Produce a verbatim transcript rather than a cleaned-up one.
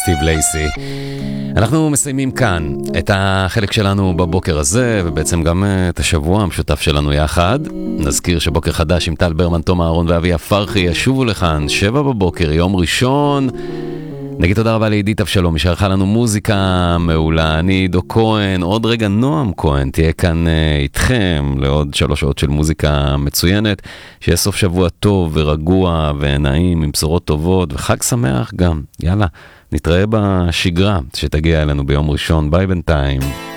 סטיב לייסי. אנחנו מסיימים כאן את החלק שלנו בבוקר הזה, ובעצם גם את השבוע המשותף שלנו יחד. נזכיר שבוקר חדש עם טל ברמן, תום אהרון ואבי הפרחי ישובו לכאן, שבע בבוקר, יום ראשון. נגיד תודה רבה לעידית אבשלום, שערכה לנו מוזיקה מעולה. אני עידו כהן, עוד רגע נועם כהן תהיה כאן איתכם לעוד שלוש שעות של מוזיקה מצוינת. שיהיה סוף שבוע טוב ורגוע ונעים עם בשורות טובות וחג שמח גם. יאללה, נתראה בשגרה שתגיע אלינו ביום ראשון. ביי בינתיים.